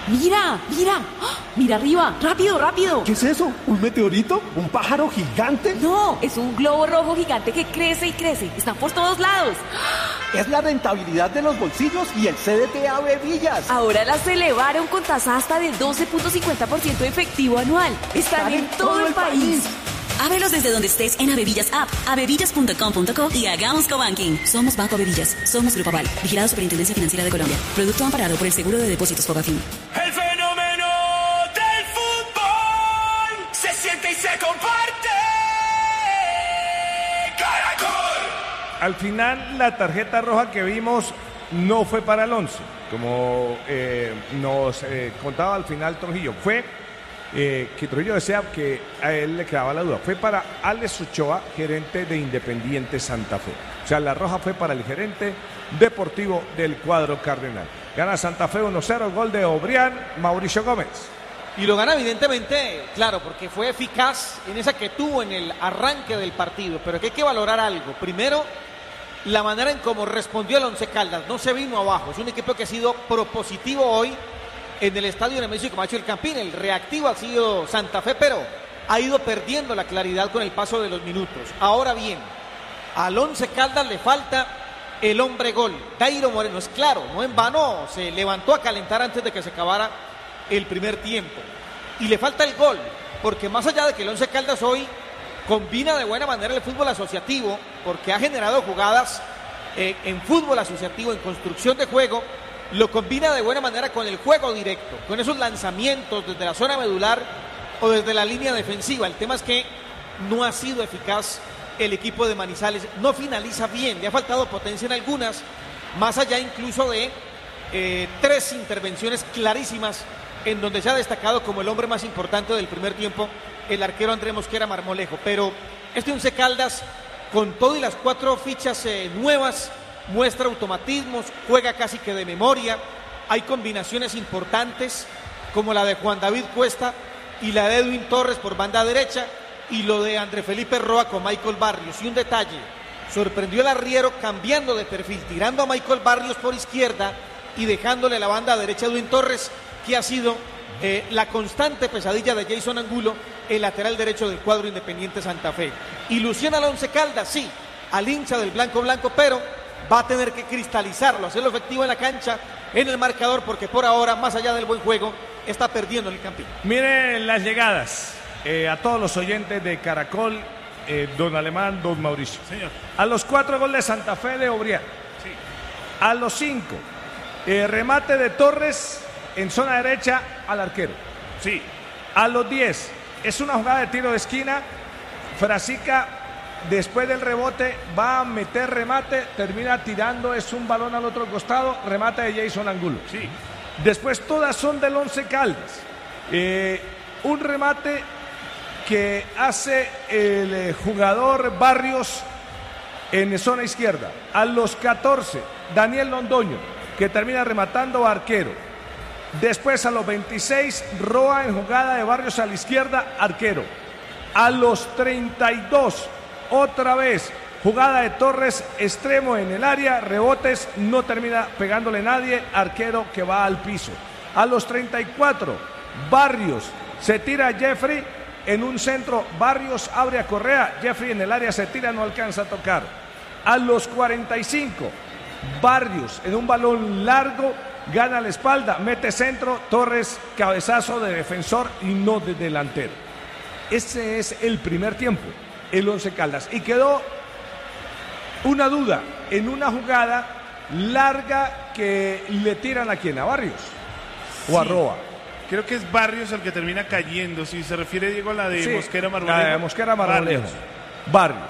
Mira, mira, ¡ah! Mira arriba, rápido, rápido. ¿Qué es eso? ¿Un meteorito? ¿Un pájaro gigante? No, es un globo rojo gigante que crece y crece. Están por todos lados. Es la rentabilidad de los bolsillos y el CDT Avevillas. Ahora las elevaron con tasa hasta del 12.50% efectivo anual. Están en todo el país. Ábrelos desde donde estés en Avevillas App, avevillas.com.co y hagamos cobanking. Somos Banco Avevillas, somos Grupo Aval, vigilado Superintendencia Financiera de Colombia. Producto amparado por el Seguro de Depósitos Fogafín. El fenómeno del fútbol se siente y se comparte. Caracol. Al final, la tarjeta roja que vimos no fue para Alonso, como nos contaba al final Trujillo. Fue que Trujillo decía que a él le quedaba la duda. Fue para Alex Ochoa, gerente de Independiente Santa Fe. O sea, la roja fue para el gerente deportivo del cuadro cardenal. Gana Santa Fe 1-0, gol de Obrián, Mauricio Gómez. Y lo gana evidentemente, claro, porque fue eficaz en esa que tuvo en el arranque del partido. Pero que hay que valorar algo. Primero, la manera en cómo respondió el Once Caldas. No se vino abajo. Es un equipo que ha sido propositivo hoy en el estadio Nemesio Camacho El Campín. El reactivo ha sido Santa Fe, pero ha ido perdiendo la claridad con el paso de los minutos. Ahora bien, al Once Caldas le falta el hombre gol. Dairo Moreno, es claro, no en vano, se levantó a calentar antes de que se acabara el primer tiempo. Y le falta el gol, porque más allá de que el Once Caldas hoy combina de buena manera el fútbol asociativo, porque ha generado jugadas en fútbol asociativo, en construcción de juego, lo combina de buena manera con el juego directo, con esos lanzamientos desde la zona medular o desde la línea defensiva. El tema es que no ha sido eficaz el equipo de Manizales, no finaliza bien, le ha faltado potencia en algunas, más allá incluso de 3 intervenciones clarísimas en donde se ha destacado como el hombre más importante del primer tiempo el arquero Andrés Mosquera Marmolejo. Pero este Once Caldas, con todo y las 4 fichas nuevas, muestra automatismos, juega casi que de memoria, hay combinaciones importantes como la de Juan David Cuesta y la de Edwin Torres por banda derecha y lo de André Felipe Roa con Michael Barrios. Y un detalle, sorprendió el arriero cambiando de perfil, tirando a Michael Barrios por izquierda y dejándole la banda derecha a Edwin Torres, que ha sido la constante pesadilla de Jason Angulo, el lateral derecho del cuadro Independiente Santa Fe. Ilusiona al Once Caldas, sí, al hincha del blanco, pero va a tener que cristalizarlo, hacerlo efectivo en la cancha, en el marcador, porque por ahora, más allá del buen juego, está perdiendo en el Campín. Miren las llegadas a todos los oyentes de Caracol, don Alemán, don Mauricio. Señor. A los 4 goles de Santa Fe de Obrián. Sí. A los 5, remate de Torres en zona derecha al arquero. Sí. A los 10, es una jugada de tiro de esquina. Frasica, después del rebote, va a meter remate, termina tirando, es un balón al otro costado, remate de Jason Angulo. Sí. Después todas son del Once Caldas. Un remate que hace el jugador Barrios en zona izquierda. A los 14, Daniel Londoño, que termina rematando a arquero. Después a los 26, Roa en jugada de Barrios a la izquierda, arquero. A los 32, otra vez, jugada de Torres, extremo en el área, rebotes, no termina pegándole nadie, arquero que va al piso. A los 34, Barrios, se tira Jeffrey en un centro, Barrios abre a Correa, Jeffrey en el área se tira, no alcanza a tocar. A los 45, Barrios en un balón largo, gana la espalda, mete centro, Torres, cabezazo de defensor y no de delantero. Ese es el primer tiempo, el Once Caldas. Y quedó una duda en una jugada larga que le tiran a quién, a Barrios o a Roa. Creo que es Barrios el que termina cayendo. Si se refiere, Diego, a la de Mosquera Marmolejo. La de Mosquera Marmolejo. Barrios.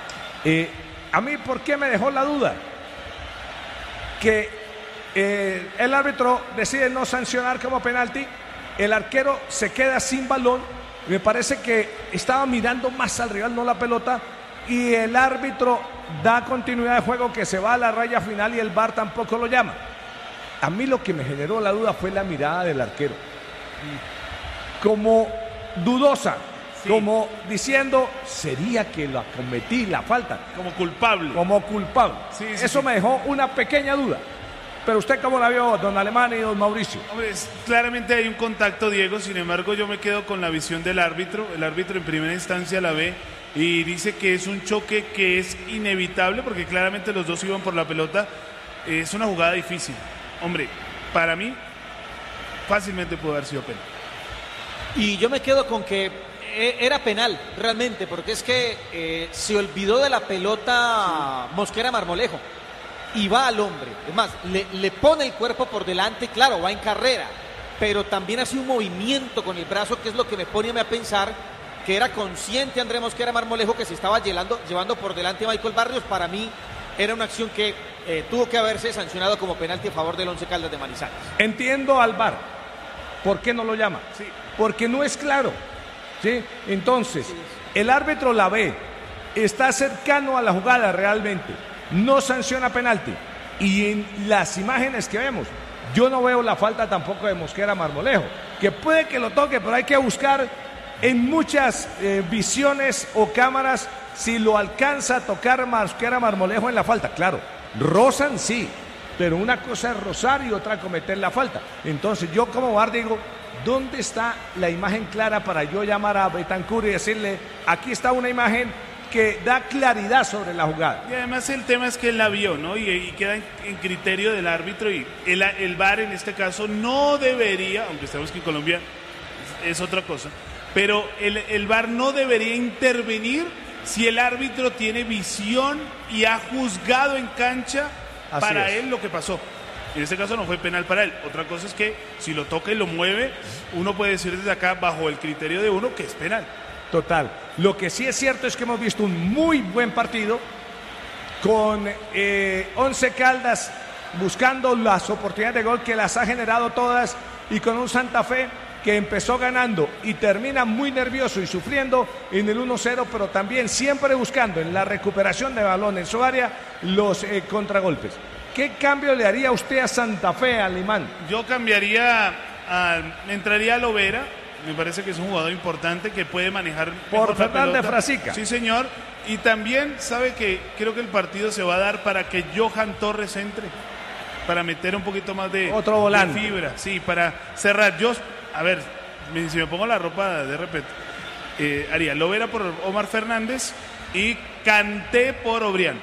A mí, ¿por qué me dejó la duda? Que el árbitro decide no sancionar como penalti, el arquero se queda sin balón, me parece que estaba mirando más al rival, no la pelota, y el árbitro da continuidad de juego, que se va a la raya final y el VAR tampoco lo llama. A mí lo que me generó la duda fue la mirada del arquero, como dudosa, sí, como diciendo, ¿sería que la cometí la falta? Como culpable. Como culpable. Sí, eso me dejó una pequeña duda. Pero usted, ¿cómo la vio, don Alemán y don Mauricio? Hombre, claramente hay un contacto, Diego, sin embargo yo me quedo con la visión del árbitro. El árbitro en primera instancia la ve y dice que es un choque que es inevitable porque claramente los dos iban por la pelota. Es una jugada difícil. Hombre, para mí fácilmente pudo haber sido penal. Y yo me quedo con que era penal realmente, porque es que se olvidó de la pelota Mosquera Marmolejo y va al hombre. Es más, le pone el cuerpo por delante, claro, va en carrera, pero también hace un movimiento con el brazo que es lo que me pone a pensar que era consciente André Mosquera Marmolejo que se estaba llevando por delante a Michael Barrios. Para mí era una acción que tuvo que haberse sancionado como penalti a favor del Once Caldas de Manizales. Entiendo al VAR. ¿Por qué no lo llama? Sí. Porque no es claro. ¿Sí? Entonces, el árbitro la ve, está cercano a la jugada realmente, no sanciona penalti. Y en las imágenes que vemos, yo no veo la falta tampoco de Mosquera Marmolejo, que puede que lo toque, pero hay que buscar en muchas visiones o cámaras si lo alcanza a tocar Mosquera Marmolejo en la falta. Claro, rozan sí, pero una cosa es rozar y otra cometer la falta. Entonces yo como VAR digo, ¿dónde está la imagen clara para yo llamar a Betancur y decirle, aquí está una imagen que da claridad sobre la jugada? Y además el tema es que él la vio, ¿no? Y queda en criterio del árbitro y el VAR en este caso no debería, aunque sabemos que en Colombia es otra cosa, pero el VAR no debería intervenir si el árbitro tiene visión y ha juzgado en cancha para él lo que pasó. En este caso no fue penal para él. Otra cosa es que si lo toca y lo mueve, uno puede decir desde acá, bajo el criterio de uno, que es penal. Total. Lo que sí es cierto es que hemos visto un muy buen partido con Once Caldas buscando las oportunidades de gol que las ha generado todas y con un Santa Fe que empezó ganando y termina muy nervioso y sufriendo en el 1-0, pero también siempre buscando en la recuperación de balón en su área los contragolpes. ¿Qué cambio le haría usted a Santa Fe, Alemán? Yo entraría a Lovera. Me parece que es un jugador importante que puede manejar por Fernández Frasica. Sí, señor. Y también sabe que creo que el partido se va a dar para que Johan Torres entre, para meter un poquito más de otro volante, de fibra, sí, para cerrar. Yo, a ver, si me pongo la ropa de repente, haría Lovera por Omar Fernández y Kanté por Obrián.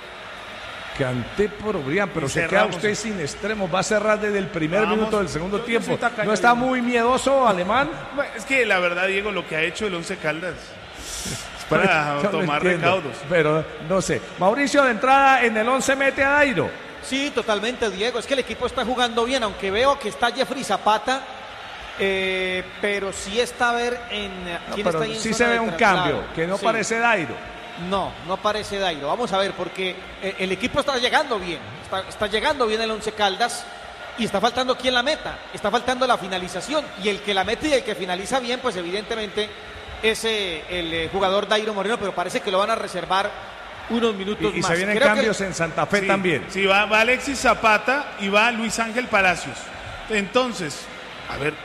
Kanté por Obrián, pero se queda usted sin extremos, va a cerrar desde el primer minuto del segundo tiempo. ¿No está muy miedoso, Alemán? Es que la verdad, Diego, lo que ha hecho el Once Caldas es para tomar recaudos. Pero no sé. Mauricio, de entrada en el 11 mete a Dairo. Sí, totalmente, Diego. Es que el equipo está jugando bien, aunque veo que está Jeffrey Zapata, pero sí está a ver en quién está ahí en sí zona se ve de un traslado. cambio, que no parece Dairo. No parece Dairo. Vamos a ver, porque el equipo está llegando bien. Está llegando bien el Once Caldas y está faltando quien la meta. Está faltando la finalización. Y el que la mete y el que finaliza bien, pues evidentemente es el jugador Dairo Moreno, pero parece que lo van a reservar unos minutos y más. Se vienen cambios en Santa Fe también. Sí, va Alexis Zapata y va Luis Ángel Palacios. Entonces, a ver,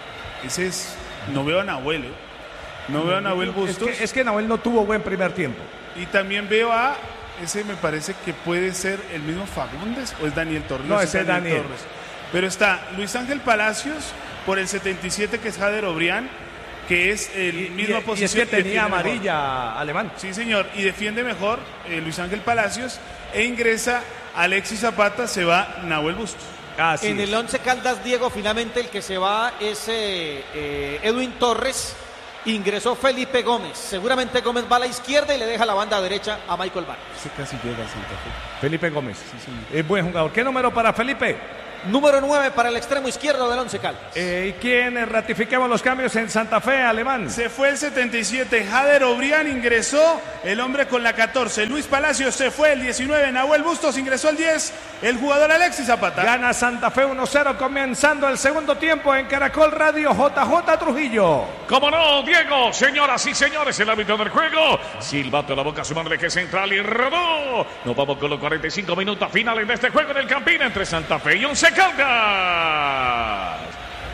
no veo a Nahuel, No veo a Nahuel Bustos. Es que Nahuel no tuvo buen primer tiempo. Y también veo me parece que puede ser el mismo Fagundes o es Daniel Torres. No, ese es Daniel Torres. Pero está Luis Ángel Palacios por el 77, que es Jader Obrián, que es el misma posición. Y es que tenía amarilla, Alemán. Sí, señor, y defiende mejor Luis Ángel Palacios e ingresa Alexis Zapata, se va Nahuel Bustos. En el Once Caldas, Diego, finalmente el que se va es Edwin Torres. Ingresó Felipe Gómez. Seguramente Gómez va a la izquierda y le deja la banda derecha a Michael Barrios. Ese casi llega a Santa Fe. Felipe Gómez. Sí, es buen jugador. ¿Qué número para Felipe? Número 9 para el extremo izquierdo del Once Caldas. ¿Y quién ratificamos los cambios en Santa Fe, Alemán? Se fue el 77, Jader Obrián, ingresó el hombre con la 14. Luis Palacios se fue el 19, Nahuel Bustos ingresó el 10, el jugador Alexis Zapata. Gana Santa Fe 1-0 comenzando el segundo tiempo en Caracol Radio. JJ Trujillo. ¿Cómo no, Diego? Señoras y señores, el árbitro del juego. Silbato en la boca, su madre que central y rodó. Nos vamos con los 45 minutos finales de este juego en el Campín entre Santa Fe y Once Caldas.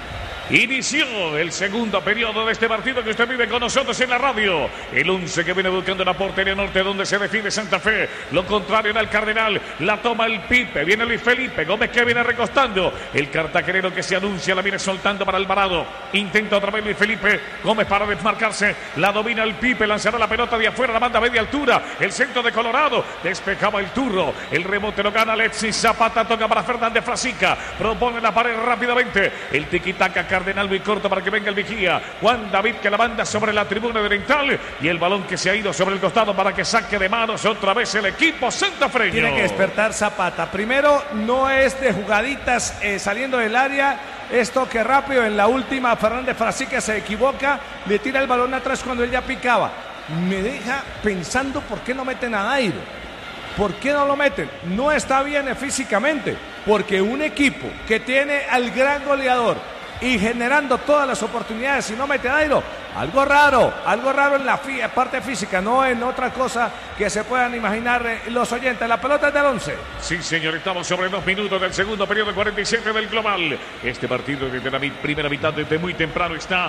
Inició el segundo periodo de este partido que usted vive con nosotros en la radio. El 11 que viene buscando la portería norte donde se define Santa Fe. Lo contrario era el Cardenal. La toma el Pipe. Viene Luis Felipe. Gómez que viene recostando. El cartagenero que se anuncia la viene soltando para Alvarado. Intenta otra vez Luis Felipe. Gómez para desmarcarse. La domina el Pipe. Lanzará la pelota de afuera. La manda a media altura. El centro de Colorado. Despejaba el Turro. El rebote lo gana Alexis Zapata. Toca para Fernández Frasica. Propone la pared rápidamente. El tiquitaca Cardenal muy corto para que venga el vigía. Juan David que la manda sobre la tribuna oriental y el balón que se ha ido sobre el costado para que saque de manos otra vez el equipo santafreño. Tiene que despertar Zapata. Primero, no es de jugaditas saliendo del área. Es toque rápido. En la última, Fernández Frasica se equivoca. Le tira el balón atrás cuando él ya picaba. Me deja pensando por qué no meten a Dairo. ¿Por qué no lo meten? No está bien físicamente. Porque un equipo que tiene al gran goleador y generando todas las oportunidades, si no mete a Dairo, algo raro en la parte física, no en otra cosa que se puedan imaginar los oyentes. La pelota es del 11. Sí, señor, estamos sobre 2 minutos del segundo periodo 47 del global. Este partido desde la primera mitad, desde muy temprano, está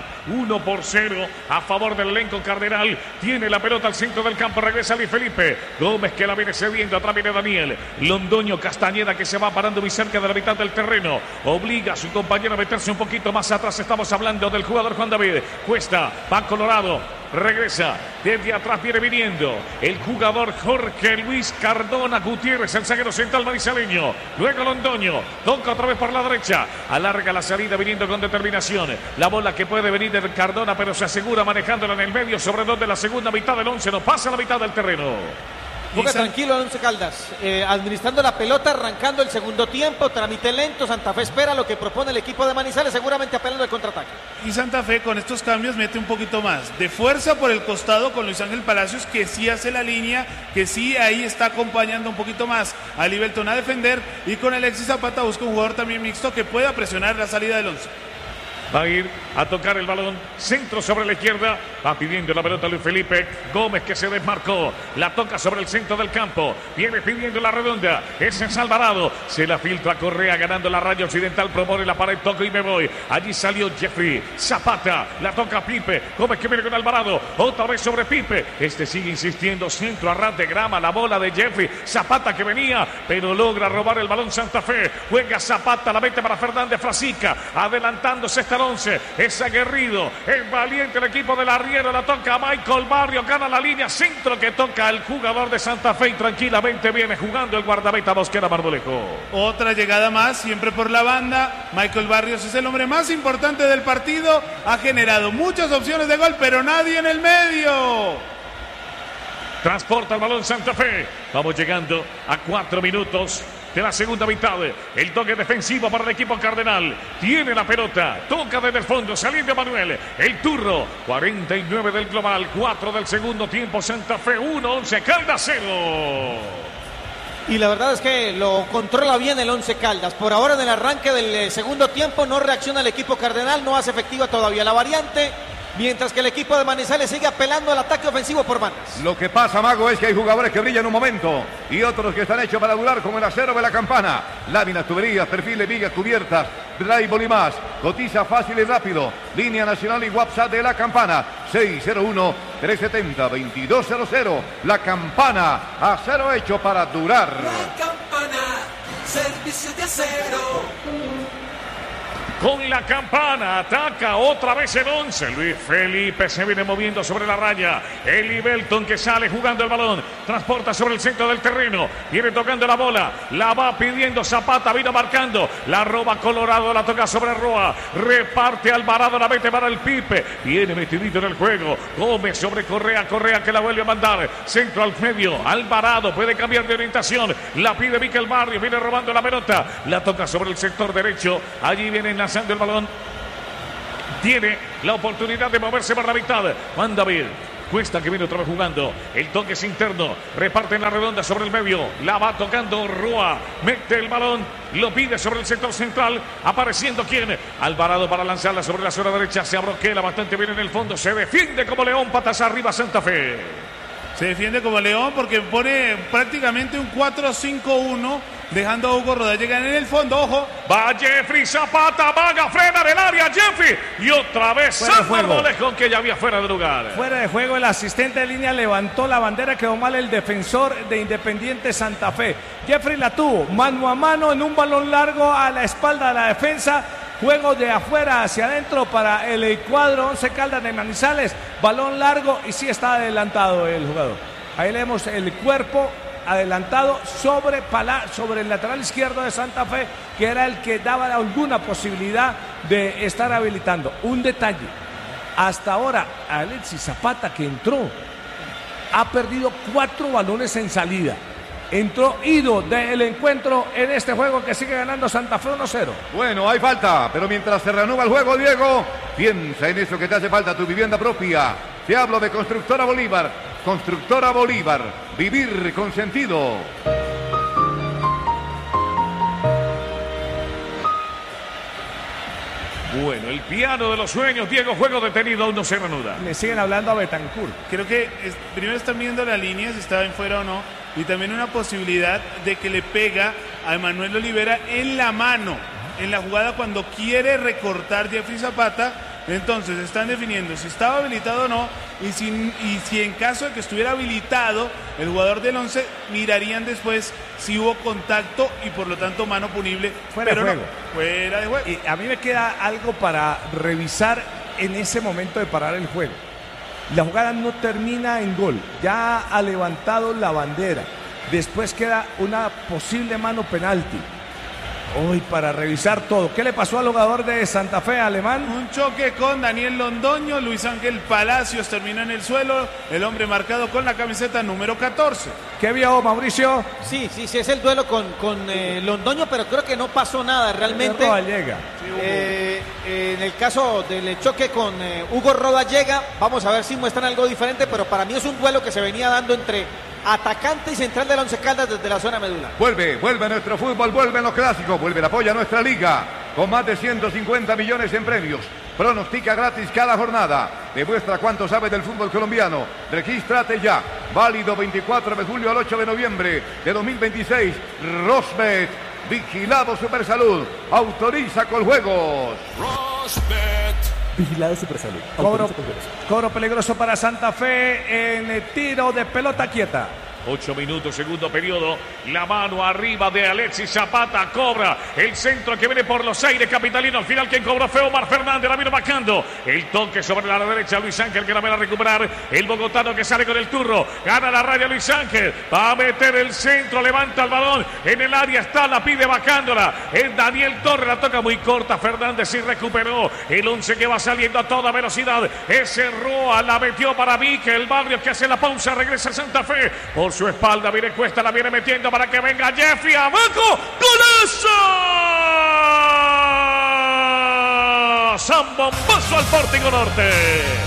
1-0 a favor del elenco cardenal. Tiene la pelota al centro del campo, regresa Luis Felipe. Gómez que la viene cediendo, atrás viene Daniel. Londoño Castañeda que se va parando muy cerca de la mitad del terreno. Obliga a su compañero a meterse un poquito más atrás. Estamos hablando del jugador Juan David. Cuesta. Va Colorado, regresa, desde atrás viene viniendo el jugador Jorge Luis Cardona Gutiérrez, el zaguero central manizaleño. Luego Londoño, toca otra vez por la derecha, alarga la salida viniendo con determinación. La bola que puede venir del Cardona, pero se asegura manejándola en el medio, sobre donde la segunda mitad del 11 no pasa la mitad del terreno. Juega tranquilo el Once Caldas, administrando la pelota, arrancando el segundo tiempo, trámite lento. Santa Fe espera lo que propone el equipo de Manizales, seguramente apelando al contraataque. Y Santa Fe con estos cambios mete un poquito más de fuerza por el costado con Luis Ángel Palacios, que sí hace la línea, que sí ahí está acompañando un poquito más a Libelton a defender, y con Alexis Zapata busca un jugador también mixto que pueda presionar la salida del 11. Va a ir a tocar el balón, centro sobre la izquierda, va pidiendo la pelota Luis Felipe. Gómez que se desmarcó, la toca sobre el centro del campo, viene pidiendo la redonda, ese es Alvarado, se la filtra Correa ganando la raya occidental, propone la pared, toco y me voy. Allí salió Jeffrey, Zapata, la toca Pipe, Gómez que viene con Alvarado, otra vez sobre Pipe, este sigue insistiendo, centro a ras de grama, la bola de Jeffrey, Zapata que venía, pero logra robar el balón Santa Fe, juega Zapata, la mete para Fernández Frasica, adelantándose esta 11, es aguerrido, es valiente el equipo del arriero, la toca Michael Barrio, gana la línea, centro que toca el jugador de Santa Fe y tranquilamente viene jugando el guardameta Mosquera Marmolejo. Otra llegada más, siempre por la banda. Michael Barrios es el hombre más importante del partido, ha generado muchas opciones de gol, pero nadie en el medio. Transporta el balón Santa Fe, vamos llegando a 4 minutos de la segunda mitad. El toque defensivo para el equipo cardenal. Tiene la pelota. Toca desde el fondo. Saliendo Manuel. El Turro. 49 del global. 4 del segundo tiempo. Santa Fe 1. 11 Caldas 0. Y la verdad es que lo controla bien el Once Caldas. Por ahora en el arranque del segundo tiempo no reacciona el equipo cardenal. No hace efectiva todavía la variante. Mientras que el equipo de Manizales sigue apelando al ataque ofensivo por bandas. Lo que pasa, Mago, es que hay jugadores que brillan un momento y otros que están hechos para durar, como el acero de la Campana. Láminas, tuberías, perfiles, vigas, cubiertas, drywall y más. Cotiza fácil y rápido. Línea nacional y WhatsApp de la Campana. 601-370-2200. La Campana, acero hecho para durar. La Campana, servicio de acero. Con la Campana ataca otra vez el 11. Luis Felipe se viene moviendo sobre la raya. El Libelton que sale jugando el balón. Transporta sobre el centro del terreno. Viene tocando la bola. La va pidiendo Zapata. Vino marcando. La roba Colorado. La toca sobre Roa. Reparte Alvarado. La mete para el Pipe. Viene metidito en el juego. Gómez sobre Correa. Correa que la vuelve a mandar. Centro al medio. Alvarado puede cambiar de orientación. La pide Miquel Barrio. Viene robando la pelota. La toca sobre el sector derecho. Allí viene lanzando el balón. Tiene la oportunidad de moverse para la mitad. Juan David. Cuesta que viene otra vez jugando. El toque es interno. Reparte en la redonda sobre el medio. La va tocando Roa. Mete el balón. Lo pide sobre el sector central. Apareciendo quién. Alvarado para lanzarla sobre la zona derecha. Se abroquela bastante bien en el fondo. Se defiende como león. Patas arriba Santa Fe. Se defiende como león porque pone prácticamente un 4-5-1, dejando a Hugo Rodallega en el fondo. Ojo. Va Jeffrey Zapata, vaga, frena del área, Jeffrey. Y otra vez Salvador Lejón, que ya había fuera de lugar. Fuera de juego, el asistente de línea levantó la bandera, quedó mal el defensor de Independiente Santa Fe. Jeffrey la tuvo, mano a mano en un balón largo a la espalda de la defensa. Juego de afuera hacia adentro para el cuadro Once Caldas de Manizales. Balón largo y sí está adelantado el jugador. Ahí leemos el cuerpo adelantado sobre el lateral izquierdo de Santa Fe, que era el que daba alguna posibilidad de estar habilitando. Un detalle, hasta ahora Alexis Zapata, que entró, ha perdido 4 balones en salida. Entró ido del encuentro en este juego que sigue ganando Santa Fe 1-0. Bueno, hay falta, pero mientras se reanuda el juego, Diego, piensa en eso que te hace falta, tu vivienda propia. Te hablo de Constructora Bolívar. Constructora Bolívar, vivir con sentido. Bueno, el piano de los sueños, Diego, juego detenido, aún no se reanuda. Le siguen hablando a Betancourt. Creo que primero están viendo la línea, si estaba en fuera o no, y también una posibilidad de que le pega a Emanuel Olivera en la mano, en la jugada cuando quiere recortar Jeffrey Zapata. Entonces están definiendo si estaba habilitado o no, y si en caso de que estuviera habilitado el jugador del 11, mirarían después si hubo contacto y por lo tanto mano punible. Fuera de juego. No, fuera de juego. Y a mí me queda algo para revisar en ese momento de parar el juego. La jugada no termina en gol, ya ha levantado la bandera. Después queda una posible mano penalti. Hoy para revisar todo. ¿Qué le pasó al jugador de Santa Fe, Alemán? Un choque con Daniel Londoño. Luis Ángel Palacios terminó en el suelo. El hombre marcado con la camiseta número 14. ¿Qué vio, Mauricio? Sí, es el duelo con Londoño, pero creo que no pasó nada realmente. Rodallega. En el caso del choque con Hugo Rodallega, vamos a ver si muestran algo diferente, pero para mí es un duelo que se venía dando entre atacante y central del Once Caldas desde la zona medular. Vuelve nuestro fútbol, vuelven los clásicos, vuelve el apoyo a nuestra liga, con más de 150 millones en premios. Pronostica gratis cada jornada. Demuestra cuánto sabe del fútbol colombiano. Regístrate ya. Válido 24 de julio al 8 de noviembre de 2026. Rosbet, vigilado Supersalud. Autoriza con juegos. Rosbet. Vigilado Supersalud. Cobro peligroso para Santa Fe en el tiro de pelota quieta. 8 minutos, segundo periodo. La mano arriba de Alexis Zapata. Cobra el centro que viene por los aires capitalino. Al final quien cobró fue Omar Fernández. La vino bajando. El toque sobre la derecha. Luis Ángel que la va a recuperar. El bogotano que sale con el turro. Gana la raya Luis Ángel. Va a meter el centro. Levanta el balón. En el área está. La pide bajándola. Es Daniel Torres. La toca muy corta. Fernández sí recuperó. El 11 que va saliendo a toda velocidad. Ese Roa la metió para Vique. El Barrio que hace la pausa. Regresa a Santa Fe. Por su espalda viene Cuesta, la viene metiendo para que venga Jeffrey abajo. ¡Golazo! Zambombazo al Pórtico Norte.